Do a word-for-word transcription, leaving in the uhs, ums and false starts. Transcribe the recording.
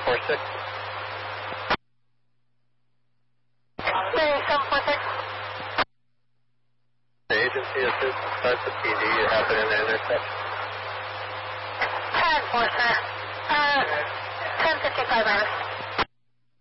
four six. Hey, seven four six. The agency assistant starts at P D. You happen in the intersection. ten four, sir. Uh, ten fifty-five hours.